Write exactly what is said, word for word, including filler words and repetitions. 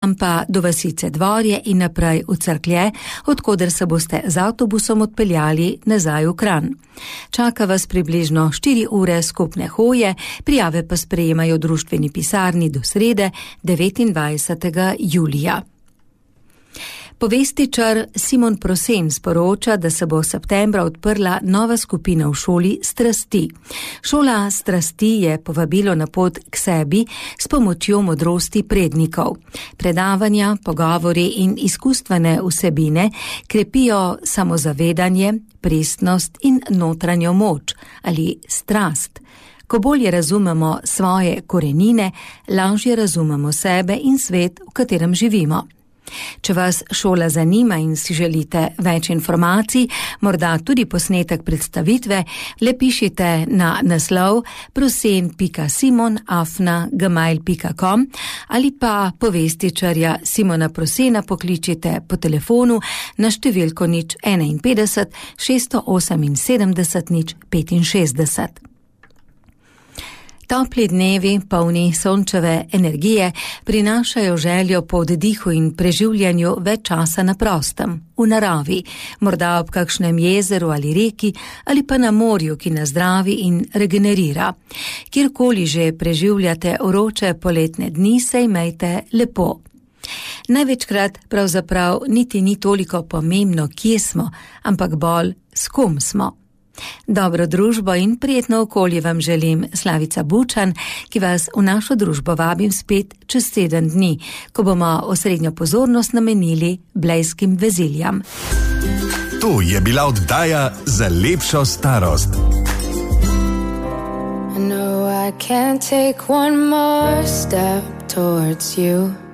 tam pa do vasice Dvorje in naprej v Cerklje, odkoder se boste z avtobusom odpeljali nazaj v Kranj. Čaka vas približno štiri ure skupne hoje, prijave pa sprejemajo v društveni pisarni do srede devetindvajsetega julija. Povestičar Simon Prosen sporoča, da se bo septembra odprla nova skupina v šoli Strasti. Šola Strasti je povabilo na pot k sebi s pomočjo modrosti prednikov. Predavanja, pogovori in izkustvene vsebine krepijo samozavedanje, pristnost in notranjo moč ali strast. Ko bolje razumemo svoje korenine, lažje razumemo sebe in svet, v katerem živimo. Če vas šola zanima in si želite več informacij, morda tudi posnetek predstavitve, le pišite na naslov prosen pika simon afna gmail pika com ali pa povestičarja Simona Prosena pokličite po telefonu na številko nič enainpetdeset šeststo oseminsedemdeset nič petinšestdeset. Topli dnevi, polni sončeve energije, prinašajo željo po oddihu in preživljanju več časa na prostem, v naravi, morda ob kakšnem jezeru ali reki, ali pa na morju, ki nas zdravi in regenerira. Kjerkoli že preživljate vroče poletne dni, se imejte lepo. Največkrat pravzaprav niti ni toliko pomembno, kje smo, ampak bolj s kom smo. Dobro družbo in prijetno okolje vam želim, Slavica Bučan, ki vas v našo družbo vabim spet čez sedem dni, ko bomo osrednjo pozornost namenili blejskim veziljam. To je bila oddaja Za lepšo starost. I know I can't take one more step towards you.